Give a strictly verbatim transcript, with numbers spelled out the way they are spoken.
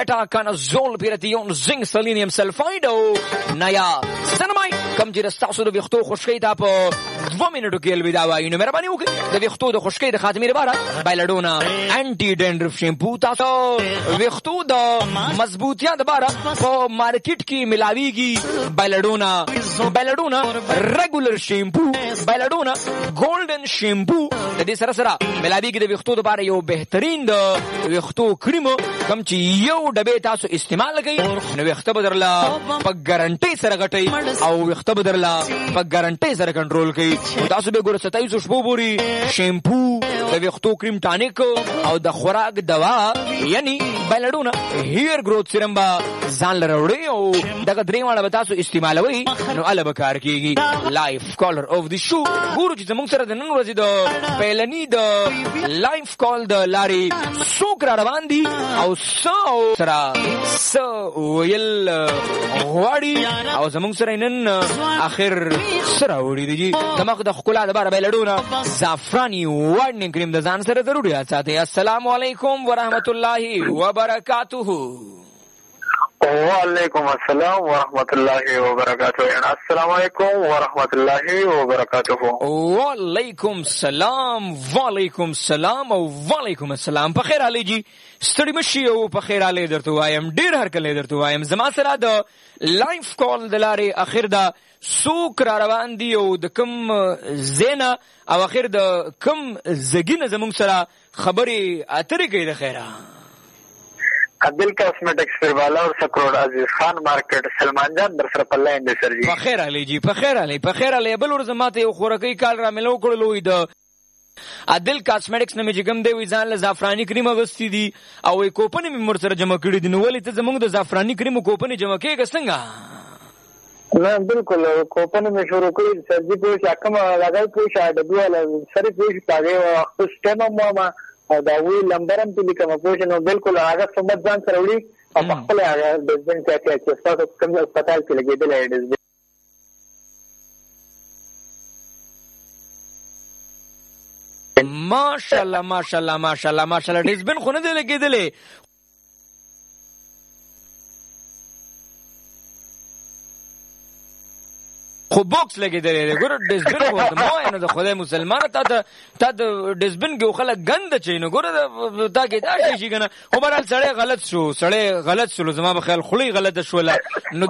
کنازول پیرتیون زنک سلینیم سلفاید او نیا سنمای کم چې رستاسو د ویختو خشکی ته په دوه منټو کې الودا وایي نو مهرباني وکړئ د ویختو د خشکی د خاتمې لپاره بایلډونا انټي ډینډرف شیمپو تاسو ویختو د مضبوطیا لپاره په مارکیټ کې ملاويږي بایلډونا بایلډونا ریګولر شیمپو بایلډونا ګولډن شیمپو د دې سره سره ملاويږي د ویختو لپاره یو بهترین د ویختو کریم کم چې یو ډبه تاسو استعمال کړئ نو ویخته بدرلا په ګارانټي سره غټي او ویخته بدرلا په ګارانټي سره کنټرول کوي تاسو به ګور ستایو شپو پوری شیمپو د ویختو کریم ټانیک او د خوراک دوا یعنی بایلډونا هیر گروث سیرم با ځان لروړي او دغه درې واړه به تاسو استعمالوي نو اله به کار کیږي لایف کالر اف دی شو ګورو چې موږ سره د نن ورځې د پیلنی د لایف کال د لاري سوک را روان دي او سو سره سو ویل غواړي او زموږ سره نن اخر سره وړي دي دماغ د خپل د بار بایلډونا زعفرانی وارنینګ کریم د ځان سره ضروري ساتي. السلام علیکم ورحمت الله وبرکاتہ. وعلیکم السلام ورحمۃ اللہ وبرکاتہ. السلام علیکم ورحمۃ اللہ وبرکاتہ. وعلیکم السلام وعلیکم السلام او وعلیکم السلام. په خیر علي جی ستړي مشي او په خیر علي درته وایم ډیر هر کله درته وایم زما سره د لایف کال د لارې اخر دا سوک را روان دی او د کم زینا او اخر د کم زګینه زموږ سره خبرې اترې کوي د خیره. عبدل کاسمیٹکس پر والا اور سکروڑ عزیز خان مارکیٹ سلمان جان در سره پله اند سر جی. په خیر علي جی په خیر علي په خیر علي بل ورځ ماته یو خورکی کال را ملو کړلو د عدل کاسمیټکس نه چې کوم دی وی ځان له زعفرانی کریم غوستي دي او کوپن می مر سره جمع کړی دي نو ولې ته زموږ د زعفرانی کریم کوپن جمع کېږي څنګه؟ نه بالکل کوپن می شروع کړی سر جی په حکم لګای پوه شاده دوه سره پوه پاګه وخت سټم ما دا وی لمبرم په لیکه مپوښ نو بالکل هغه سمت ځان سره وړي او خپل هغه د ځین ته چې تاسو کوم هسپتال کې لګیدل دی. ماشاءالله ماشاءالله ماشاءالله ماشاءالله ډیزبن خو نه دی لګیدلې خو بوکس لګیدلې دی ګور ډیزبن خو د مو نه د خدای مسلمان ته ته ته د ډیزبن کې خلک غند چینو ګور دا کې دا شي کنه خو برال سړی غلط شو سړی غلط شو زما په خیال خلی غلط شو نو